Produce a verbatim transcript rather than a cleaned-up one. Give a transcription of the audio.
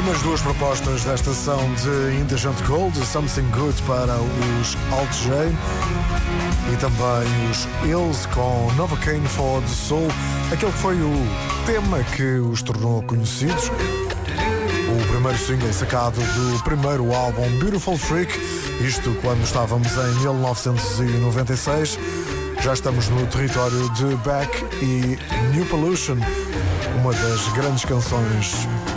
primeiras duas propostas desta sessão de Indecent Gold, Something Good para os Alt J e também os Hills com Novocaine for the Soul, aquele que foi o tema que os tornou conhecidos. O primeiro single sacado do primeiro álbum Beautiful Freak, isto quando estávamos em mil novecentos e noventa e seis. Já estamos no território de Beck e New Pollution, uma das grandes canções